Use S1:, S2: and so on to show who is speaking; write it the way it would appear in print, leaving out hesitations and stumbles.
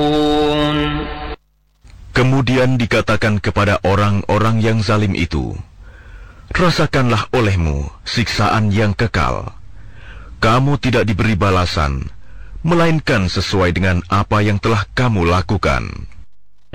S1: Kemudian dikatakan kepada orang-orang yang zalim itu, rasakanlah olehmu siksaan yang kekal. Kamu tidak diberi balasan, melainkan sesuai dengan apa yang telah kamu lakukan.